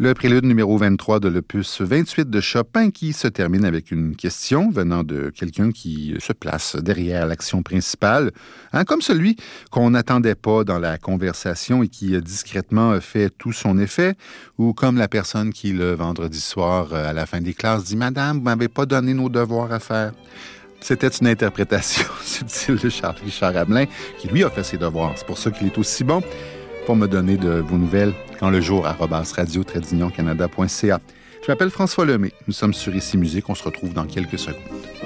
Le prélude numéro 23 de l'opus 28 de Chopin qui se termine avec une question venant de quelqu'un qui se place derrière l'action principale, comme celui qu'on n'attendait pas dans la conversation et qui discrètement fait tout son effet, ou comme la personne qui, le vendredi soir, à la fin des classes, dit « Madame, vous m'avez pas donné nos devoirs à faire ». C'était une interprétation subtile de Charles-Richard Hamelin, qui lui a fait ses devoirs. C'est pour ça qu'il est aussi bon. Pour me donner de vos nouvelles, quand le jour @radio-canada.ca. Je m'appelle François Lemay. Nous sommes sur Ici Musique. On se retrouve dans quelques secondes.